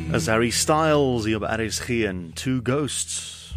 As Harry Styles hier op RSG en Two Ghosts.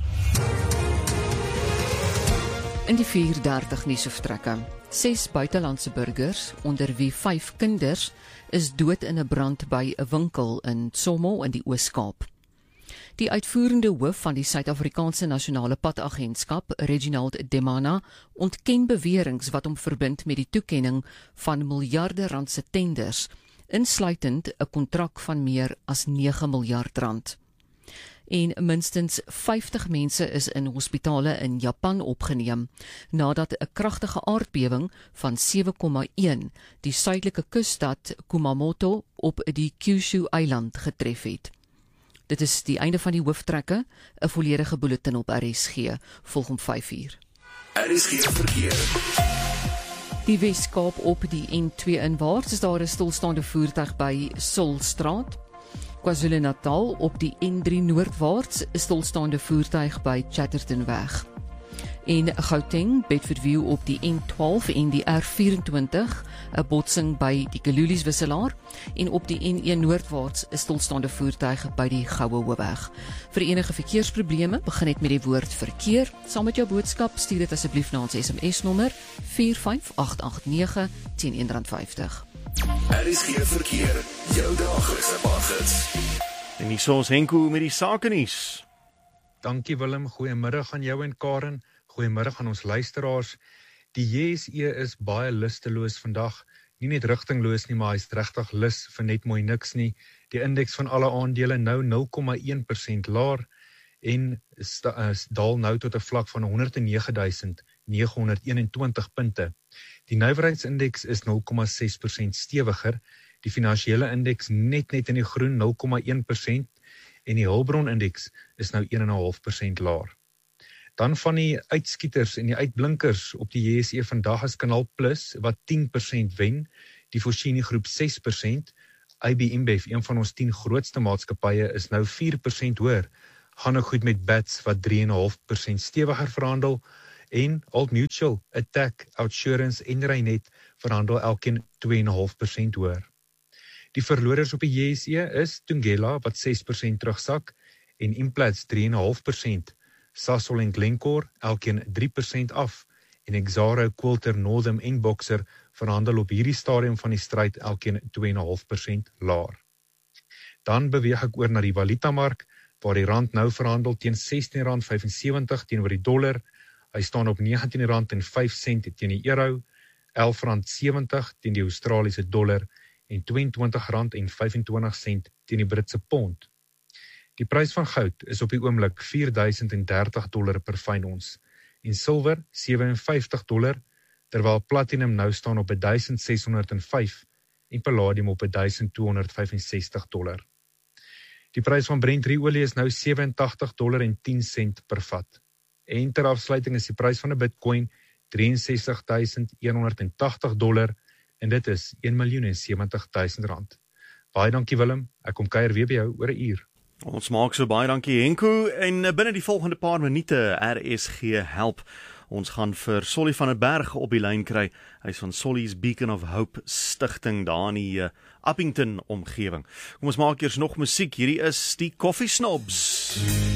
In die 4:30 nuusvertrekke, 6 buitelandse burgers, onder wie 5 kinders, is dood in 'n brand by 'n winkel in Tsomo in die Oos-Kaap. Die uitvoerende hoof van die Suid-Afrikaanse Nasionale Padagentskap, Reginald Demana, ontken beweringe wat hom verbind met die toekenning van miljarde rand se tenders, insluitend 'n kontrak van meer as 9 miljard rand. En minstens 50 mense is in hospitale in Japan opgeneem, nadat 'n kragtige aardbewing van 7,1 die suidelike kusstad Kumamoto op die Kyushu-eiland getref het. Dit is die einde van die hooftrekke, 'n volledige bulletin op RSG, volg om 5:00. RSG verkeer. Die Wes-Kaap op die N2 inwaarts is daar 'n stilstaande voertuig by Solstraat. KwaZulu-Natal op die N3 noordwaarts, 'n stilstaande voertuig by Chattertonweg. En Gauteng, Bedfordview op die N12 en die R24, 'n botsing by die Kalulies-wisselaar, en op die N1 noordwaarts 'n stilstaande voertuig by die Goue Hoofweg. Vir enige verkeersprobleme, begin net met die woord verkeer. Saam met jou boodskap, stuur dit asseblief na ons SMS-nommer 45889 teen R1.50. RSG verkeer, jou daglikse padgids. En hier is ons Henko met die sakenuus. Dankie Willem, goeiemiddag aan jou en Karen, goeiemiddag aan ons luisteraars. Die JSE is baie lusteloos vandag, nie net rigtingloos nie, maar hy is regtig lus vir net mooi niks nie. Die indeks van alle aandele nou 0,1% laer en daal nou tot 'n vlak van 109.921 punte. Die nywerheidsindeks is 0,6% stewiger, die finansiële indeks net in die groen 0,1% en die hulpbronindeks is nou 1,5% laer. Dan van die uitskieters en die uitblinkers op die JSE vandag is Kanaal Plus wat 10% wen, die Foschini groep 6%, IB InBev, een van ons 10 grootste maatskappye, is nou 4% hoër, gaan nou goed met Bats wat 3,5% stewiger verhandel, en Old Mutual, Attack, Outsurance en Reinet verhandel elkeen 2,5% hoër. Die verloders op die JSE is Thungela wat 6% terugsak en Implats 3,5%, Sasol en Glencore elkeen 3% af en Exxaro, Quilter, Northam en Boxer verhandel op hierdie stadium van die stryd elkeen 2,5% laer. Dan beweeg ek oor na die valutamark waar die rand nou verhandel teen R16.75 teenoor die dollar. Hy staan op R19.05 teen die euro, R11.70 teen die Australiese dollar en R22.25 teen die Britse pond. Die prys van goud is op die oomblik $4,030 per fyn ons en silwer $57, terwyl platinum nou staan op $1,605 en palladium op $1,265. Die prys van Brent-olie is nou $87.10 per vat. En ter afsluiting is die prys van 'n Bitcoin $63,180 en dit is R1,070,000. Baie dankie Willem, ek kom kuier weer by jou oor 'n uur. Ons maak so baie dankie Henko en binne die volgende paar minute RSG help. Ons gaan vir Solly van der Berg op die lyn kry. Hy is van Solly's Beacon of Hope stigting daar in die Uppington omgewing. Kom ons maak eers nog musiek. Hierdie is die Coffee Snobs.